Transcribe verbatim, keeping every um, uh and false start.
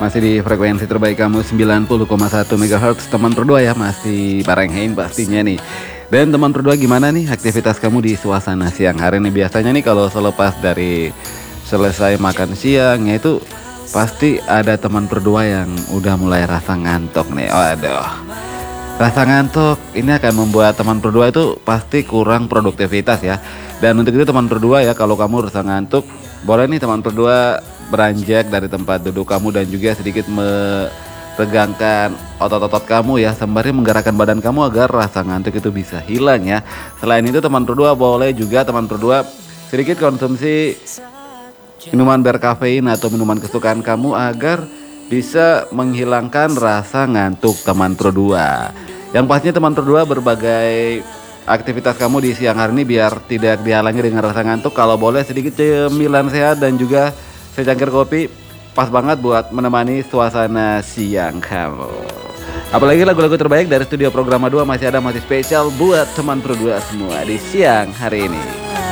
Masih di frekuensi terbaik kamu sembilan puluh koma satu megahertz teman berdua ya, masih bareng Hein pastinya nih. Dan teman berdua gimana nih aktivitas kamu di suasana siang hari nih? Biasanya nih kalau selepas dari selesai makan siang ya itu pasti ada teman berdua yang udah mulai rasa ngantuk nih. Oh aduh, rasa ngantuk ini akan membuat teman berdua itu pasti kurang produktivitas ya. Dan untuk itu teman berdua ya, kalau kamu rasa ngantuk, boleh nih teman berdua beranjak dari tempat duduk kamu dan juga sedikit meregangkan otot-otot kamu ya, sembari menggerakkan badan kamu agar rasa ngantuk itu bisa hilang ya. Selain itu teman berdua boleh juga teman berdua sedikit konsumsi minuman berkafein atau minuman kesukaan kamu agar bisa menghilangkan rasa ngantuk teman berdua. Yang pastinya teman berdua berbagai aktivitas kamu di siang hari ini biar tidak dihalangi dengan rasa ngantuk, kalau boleh sedikit cemilan sehat dan juga secangkir kopi pas banget buat menemani suasana siang kamu. Apalagi lagu-lagu terbaik dari studio Programa dua masih ada, masih spesial buat teman berdua semua di siang hari ini.